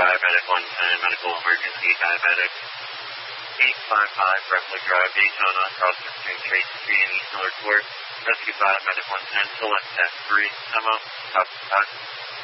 Paramedic 110, medical emergency, diabetic. 855 Brunswick Drive, Daytona, across between Chase Street and East Miller Court. Rescue Paramedic 110, select 10-3, come up, top.